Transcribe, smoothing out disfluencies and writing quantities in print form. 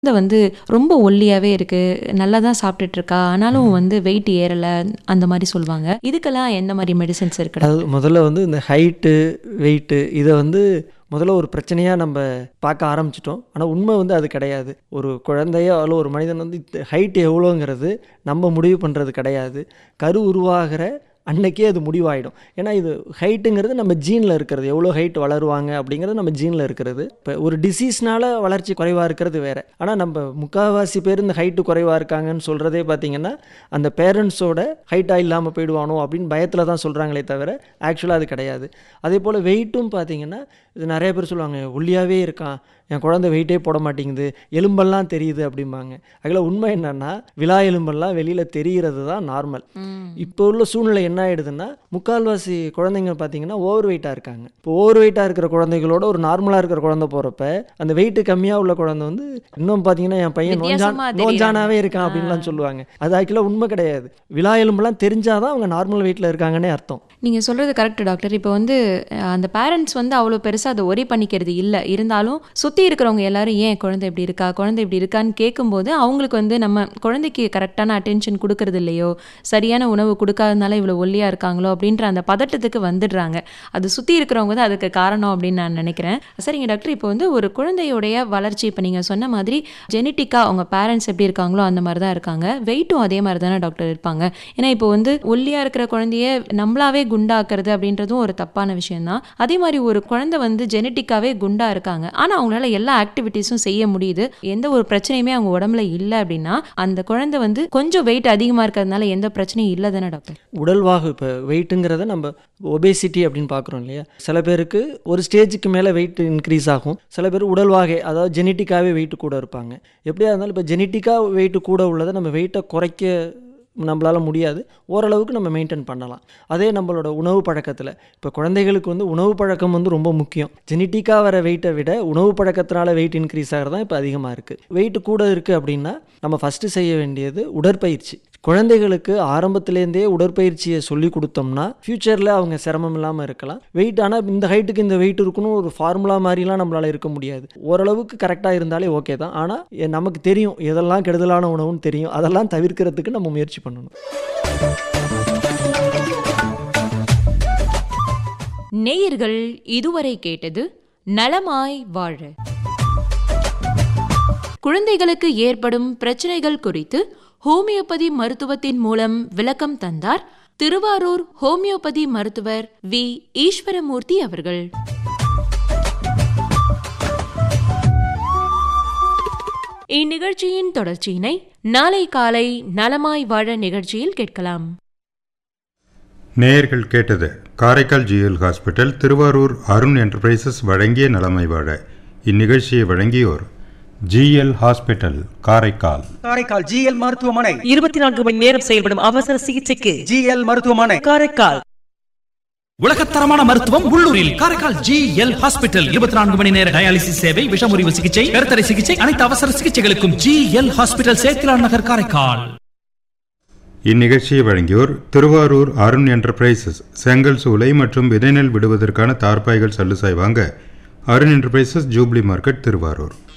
வந்து ரொம்ப ஒல்லியாவே இருக்கு, நல்லா தான் சாப்பிட்டுட்டு இருக்கா, ஆனாலும் வந்து வெயிட் ஏறல, அந்த மாதிரி சொல்லுவாங்க. இதுக்கெல்லாம் எந்த மாதிரி மெடிசன்ஸ் இருக்கு? அது முதல்ல வந்து இந்த ஹைட்டு வெயிட்டு இதை வந்து முதல்ல ஒரு பிரச்சனையாக நம்ம பார்க்க ஆரம்பிச்சிட்டோம். ஆனால் உண்மை வந்து அது கிடையாது. ஒரு குழந்தையோ அல்ல ஒரு மனிதன் வந்து ஹைட் எவ்வளோங்கிறது நம்ம முடிவு பண்ணுறது கிடையாது. கரு உருவாகிற அன்னைக்கே அது முடிவாயிடும். ஏன்னா இது ஹைட்டுங்கிறது நம்ம ஜீனில் இருக்கிறது, எவ்வளோ ஹைட் வளருவாங்க அப்படிங்கிறது நம்ம ஜீனில் இருக்கிறது. இப்போ ஒரு டிசீஸ்னால வளர்ச்சி குறைவாக இருக்கிறது வேறு. ஆனால் நம்ம முக்கால்வாசி பேர் இந்த ஹைட்டு குறைவாக இருக்காங்கன்னு சொல்கிறதே பார்த்திங்கன்னா அந்த பேரண்ட்ஸோட ஹைட்டாக இல்லாமல் போயிடுவானோ அப்படின்னு பயத்தில் தான் சொல்கிறாங்களே தவிர ஆக்சுவலாக அது கிடையாது. அதே போல் வெயிட்டும் பார்த்திங்கன்னா இது நிறைய பேர் சொல்லுவாங்க, ஒல்லியாகவே இருக்கான், என் குழந்தை வெயிட்டே போட மாட்டேங்குது, எலும்பெல்லாம் தெரியுது அப்படிம்பாங்க. அதில் உண்மை என்னன்னா விலா எலும்பெல்லாம் வெளியில் தெரிகிறது தான் நார்மல். இப்போ உள்ள சூழ்நிலை என்ன ஆகிடுதுன்னா முக்கால்வாசி குழந்தைங்க பார்த்தீங்கன்னா ஓவர் வெயிட்டாக இருக்காங்க. இப்போ ஓவர் வெயிட்டாக இருக்கிற குழந்தைகளோட ஒரு நார்மலாக இருக்கிற குழந்தை போகிறப்ப அந்த வெயிட்டு கம்மியாக உள்ள குழந்தை வந்து இன்னும் பார்த்தீங்கன்னா என் பையன் நோஞ்சானாவே இருக்கான் அப்படின்லாம் சொல்லுவாங்க. அது ஆக்சுவலாக உண்மை கிடையாது. விலா எலும்பெல்லாம் தெரிஞ்சாதான் அவங்க நார்மல் வெயிட்டில் இருக்காங்கன்னே அர்த்தம். நீங்கள் சொல்கிறது கரெக்ட் டாக்டர். இப்போ வந்து அந்த பேரண்ட்ஸ் வந்து அவ்வளோ பெருசாக அதை ஒரே பண்ணிக்கிறது இல்லை. இருந்தாலும் சுற்றி இருக்கிறவங்க எல்லாரும் ஏன் குழந்தை இப்படி இருக்கா, குழந்தை இப்படி இருக்கான்னு கேட்கும்போது அவங்களுக்கு வந்து நம்ம குழந்தைக்கு கரெக்டான அட்டென்ஷன் கொடுக்கறது இல்லையோ, சரியான உணவு கொடுக்காதனால இவ்வளோ ஒல்லியாக இருக்காங்களோ அப்படின்ற அந்த பதட்டத்துக்கு வந்துடுறாங்க. அது சுற்றி இருக்கிறவங்க தான் அதுக்கு காரணம் அப்படின்னு நான் நினைக்கிறேன். சரிங்க டாக்டர், இப்போ வந்து ஒரு குழந்தையோடைய வளர்ச்சி இப்போ நீங்கள் சொன்ன மாதிரி ஜெனட்டிக்காக அவங்க பேரண்ட்ஸ் எப்படி இருக்காங்களோ அந்த மாதிரி தான் இருக்காங்க, வெயிட்டும் அதே மாதிரி தானே டாக்டர் இருப்பாங்க. ஏன்னா இப்போ வந்து ஒல்லியாக இருக்கிற குழந்தைய நம்மளாவே குண்டாக்குறது அப்படின்றதும் ஒரு தப்பான விஷயம் தான். அதே மாதிரி ஒரு குழந்தை வந்து ஜெனட்டிக்காவே குண்டா இருக்காங்க, ஆனா அவங்களால எல்லா ஆக்டிவிட்டிஸும் செய்ய முடியுது, எந்த ஒரு பிரச்சனையுமே அவங்க உடம்புல இல்லை அப்படின்னா அந்த குழந்தை வந்து கொஞ்சம் வெயிட் அதிகமாக இருக்கிறதுனால எந்த பிரச்சனையும் இல்லை தானே டாக்டர்? உடல்வாகு இப்போ வெயிட்டுங்கிறத நம்ம ஒபேசிட்டி அப்படின்னு பார்க்குறோம் இல்லையா. சில பேருக்கு ஒரு ஸ்டேஜுக்கு மேலே வெயிட் இன்க்ரீஸ் ஆகும், சில பேர் உடல்வாகை அதாவது ஜெனட்டிக்காகவே வெயிட் கூட இருப்பாங்க. எப்படியா இருந்தாலும் இப்போ ஜெனட்டிக்காக வெயிட்டு கூட உள்ளதை நம்ம வெயிட்டை குறைக்க நம்மளால் முடியாது, ஓரளவுக்கு நம்ம மெயின்டைன் பண்ணலாம். அதே நம்மளோட உணவு பழக்கத்தில் இப்போ குழந்தைகளுக்கு வந்து உணவு பழக்கம் வந்து ரொம்ப முக்கியம். ஜெனட்டிக்காக வர வெயிட்டை விட உணவு பழக்கத்தினால வெயிட் இன்க்ரீஸ் ஆகிறது தான் இப்போ அதிகமாக இருக்குது. வெயிட்டு கூட இருக்குது அப்படின்னா நம்ம ஃபஸ்ட்டு செய்ய வேண்டியது உடற்பயிற்சி. குழந்தைகளுக்கு ஆரம்பத்துலேருந்தே உடற்பயிற்சியை சொல்லி கொடுத்தோம்னா ஃப்யூச்சரில் அவங்க சிரமம் இல்லாமல் இருக்கலாம். வெயிட் ஆனால் இந்த ஹைட்டுக்கு இந்த வெயிட் இருக்கணும் ஒரு ஃபார்முலா மாதிரிலாம் நம்மளால் இருக்க முடியாது. ஓரளவுக்கு கரெக்டாக இருந்தாலே ஓகே தான். ஆனால் நமக்கு தெரியும் எதெல்லாம் கெடுதலான உணவுன்னு தெரியும், அதெல்லாம் தவிர்க்கிறதுக்கு நம்ம முயற்சி பண்ணணும். நேயர்கள் இதுவரை கேட்டது நலமாய் வாழ. குழந்தைகளுக்கு ஏற்படும் பிரச்சனைகள் குறித்து ஹோமியோபதி மருத்துவத்தின் மூலம் விளக்கம் தந்தார் திருவாரூர் ஹோமியோபதி மருத்துவர் வி. ஈஸ்வரமூர்த்தி அவர்கள். இந்நிகழ்ச்சியின் தொடர்ச்சியினை நாளை காலை நலமாய் வாழ நிகழ்ச்சியில் கேட்கலாம். நேயர்கள் கேட்டது Karaikal GL hospital Thiruvarur Arun enterprises வழங்கிய நலமாய் வாழ. இந்நிகழ்ச்சியை வழங்கியோர் GL hospital Karaikal. Karaikal GL மருத்துவமனை 24 மணி நேரம் செயல்படும் அவசர சிகிச்சைக்கு ஜிஎல் மருத்துவமனை காரைக்கால். உலகத்தரமான மருத்துவம் உள்ளூரில் காரைக்கால் ஜிஎல் ஹாஸ்பிட்டல். 24 மணி நேர டயாலிசிஸ் சேவை, விஷமுறிவு சிகிச்சை, கருத்தடை சிகிச்சை, அனைத்து அவசர சிகிச்சைகளுக்கும் ஜிஎல் ஹாஸ்பிட்டல், சேத்திலான் நகர், காரைக்கால். இந்நிகழ்ச்சியை வழங்கியோர் திருவாரூர் அருண் என்டர்பிரைசஸ். செங்கல் சூளை மற்றும் விதைநெல் விடுவதற்கான தார்பாய்கள் சல்லுசாய் வாங்க Arun enterprises, jubilee market, Thiruvarur.